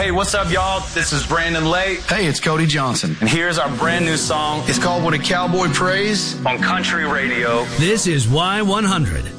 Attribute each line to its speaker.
Speaker 1: Hey, what's up, y'all? This is Brandon Lake.
Speaker 2: Hey, it's Cody Johnson.
Speaker 1: And here's our brand new song.
Speaker 2: It's called When a Cowboy Prays
Speaker 1: on Country Radio.
Speaker 3: This is Y100.